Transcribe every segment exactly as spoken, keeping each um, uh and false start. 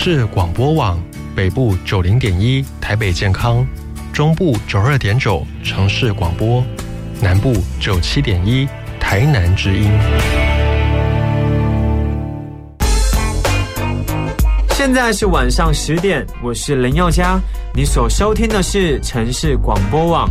市广播网，北部九零点一台北健康，中部九二点九城市广播，南部九七点一台南之音。 现在是晚上十点，我是林宥嘉，你所收听的是城市广播网。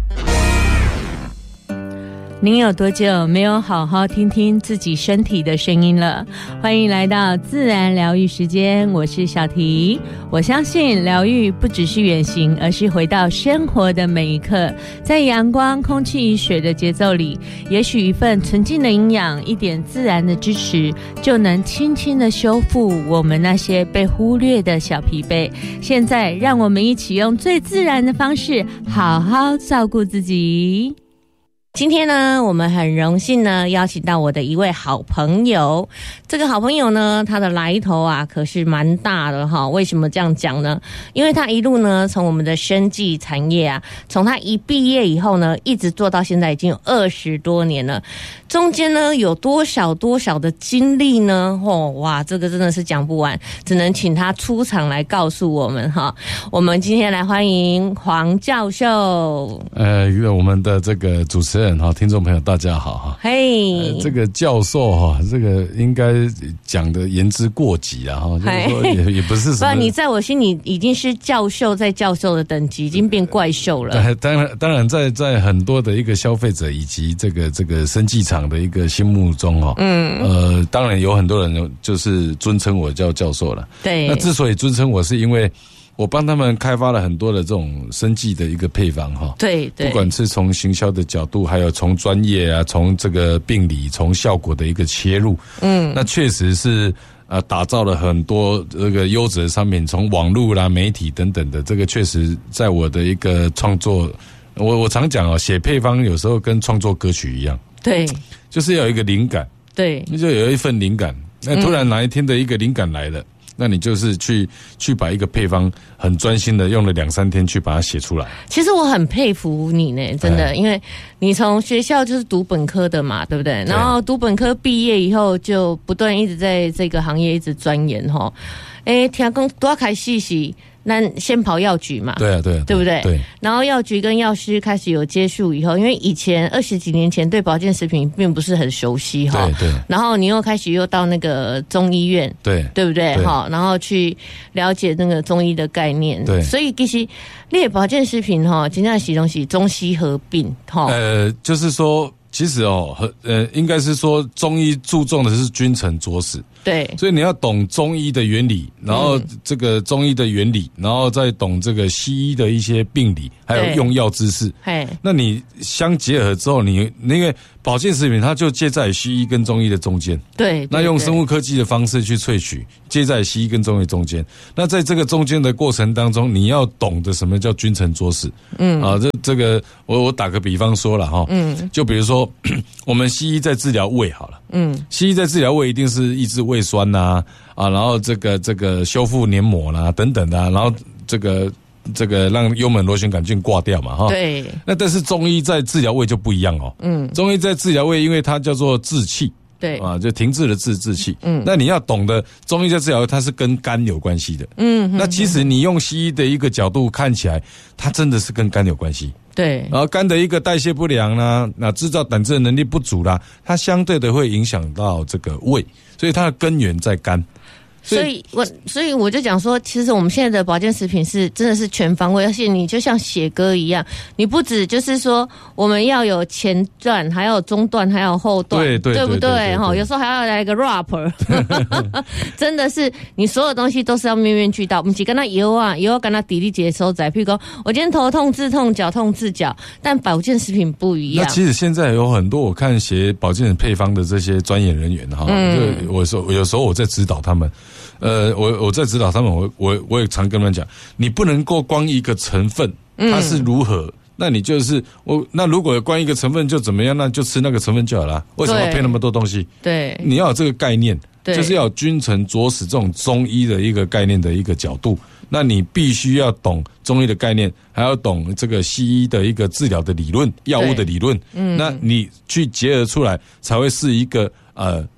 您有多久没有好好听听自己身体的声音了？欢迎来到自然疗愈时间，我是小提。我相信疗愈不只是远行，而是回到生活的每一刻，在阳光、空气、水的节奏里，也许一份纯净的营养，一点自然的支持，就能轻轻的修复我们那些被忽略的小疲惫。现在让我们一起用最自然的方式，好好照顾自己。今天呢，我们很荣幸呢邀请到我的一位好朋友。这个好朋友呢，他的来头啊可是蛮大的哈。为什么这样讲呢？因为他一路呢从我们的生技产业啊，从他一毕业以后呢，一直做到现在已经有二十多年了。中间呢有多少多少的经历呢？哦，哇，这个真的是讲不完，只能请他出场来告诉我们哈。我们今天来欢迎黄教授。 呃，我们的这个主持人哈，听众朋友大家好哈。 嘿、 呃，这个教授哈，这个应该讲的言之过急啊哈，就是说也也不是什么。 不，你在我心里已经是教授，在教授的等级，已经变怪兽了。 对，当然当然在在很多的一个消费者以及这个这个生技厂的一个心目中哦，嗯，呃，当然有很多人就是尊称我叫教授了。 对， 那之所以尊称我，是因为我帮他们开发了很多的这种生技的一个配方哈， 对对， 不管是从行销的角度，还有从专业啊，从这个病理、从效果的一个切入，嗯，那确实是呃打造了很多这个优质的商品，从网络啦、媒体等等的，这个确实在我的一个创作，我我常讲哦，写配方有时候跟创作歌曲一样， 对， 就是要有一个灵感， 对， 那就有一份灵感，那突然哪一天的一个灵感来了。嗯，那你就是去去把一个配方很专心的用了两三天去把它写出来。 其实我很佩服你呢，真的，因为你从学校就是读本科的嘛，对不对？然后读本科毕业以后，就不断一直在这个行业一直钻研哈。哎，听讲多开细细。那先跑药局嘛， 对啊，对啊， 对不对？ 对。 然后药局跟药师开始有接触以后，因为以前二十几年前对保健食品并不是很熟悉哈， 对对。 然后你又开始又到那个中医院， 对， 对不对？哈，然后去了解那个中医的概念， 对。 所以其实列保健食品哈，真正是东西中西合并哈。 呃，就是说，其实哦，呃，应该是说中医注重的是君臣佐使。 对， 所以你要懂中医的原理，然后这个中医的原理，然后再懂这个西医的一些病理，还有用药知识。那你相结合之后，你那个保健食品它就介在西医跟中医的中间。 对，对， 那用生物科技的方式去萃取，介在西医跟中医中间。那在这个中间的过程当中，你要懂得什么叫君臣佐使。嗯，啊，这这个我我打个比方说了哈，嗯，就比如说我们西医在治疗胃好了，嗯，西医在治疗胃一定是抑制胃酸呐、啊，啊，然后这个这个修复黏膜啦、啊、等等的、啊，然后这个这个让幽门螺旋杆菌挂掉嘛，哈。对。那但是中医在治疗胃就不一样哦。嗯。中医在治疗胃，因为它叫做治气。对。啊，就停滞的滞，治气。嗯。那你要懂得中医在治疗胃，它是跟肝有关系的。嗯。那其实你用西医的一个角度看起来，它真的是跟肝有关系。对，然后肝的一个代谢不良啦，那制造胆汁的能力不足啦，它相对的会影响到这个胃，所以它的根源在肝。 所以我所以我就讲说，其实我们现在的保健食品是真的是全方位，而且你就像写歌一样，你不止就是说我们要有前段，还有中段，还有后段，对对对不对？哈，有时候还要来一个 rapper， 真的是你所有东西都是要面面俱到。不是跟他油啊，油跟他砥砺节收窄。譬如说，我今天头痛治痛，脚痛治脚，但保健食品不一样。 那其实现在有很多我看写保健配方的这些专业人员哈，嗯、就我说有时候我在指导他们。呃，我我在指导他们，我我我也常跟他们讲，你不能够光一个成分它是如何，嗯、那你就是我那如果光一个成分就怎么样，那就吃那个成分就好了，为什么要配那么多东西？对，你要有这个概念，就是要有君臣佐使这种中医的一个概念的一个角度，那你必须要懂中医的概念，还要懂这个西医的一个治疗的理论、药物的理论，嗯，那你去结合出来，才会是一个呃。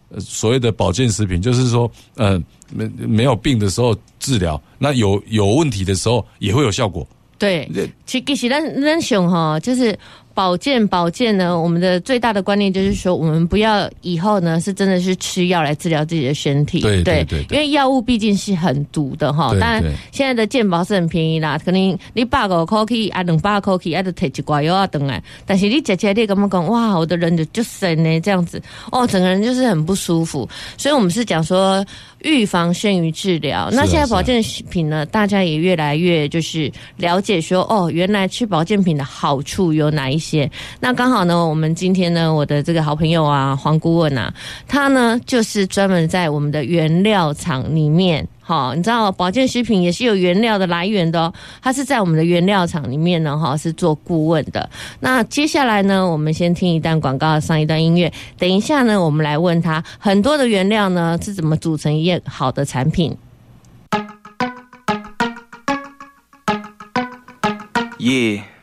呃所谓的保健食品，就是说呃没没有病的时候治疗，那有有问题的时候也会有效果。 对，其其实咱咱想哈，就是保健保健呢，我们的最大的观念就是说，我们不要以后呢是真的是吃药来治疗自己的身体， 对对 对, 对， 因为药物毕竟是很毒的哈。当然，现在的健保是很便宜啦，可能你百五块去啊，两百块去啊，就摕一罐药啊回来。但是你吃起来你感觉讲哇，我的人就就神呢这样子，哦，整个人就是很不舒服。所以我们是讲说预防胜于治疗。 啊、 那现在保健品呢，大家也越来越就是了解说，哦，原来吃保健品的好处有哪一些。那刚好呢，我们今天呢，我的这个好朋友啊，黄顾问啊，他呢就是专门在我们的原料厂里面，好，你知道保健食品也是有原料的来源的哦，他是在我们的原料厂里面呢，哈，是做顾问的。那接下来呢，我们先听一段广告，上一段音乐，等一下呢，我们来问他很多的原料呢是怎么组成一件好的产品。 耶、yeah